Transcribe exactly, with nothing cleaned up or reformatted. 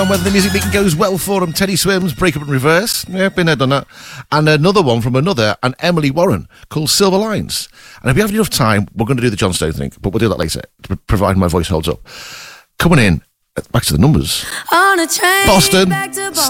And whether the music meeting goes well for them. Teddy Swims, Break Up in Reverse. Yeah, been there, done that. And another one from another, and Emily Warren, called Silver Lines. And if we have enough time, we're going to do the John Stone thing, but we'll do that later, providing my voice holds up. Coming in, back to the numbers. On a train, Boston, back to Boston.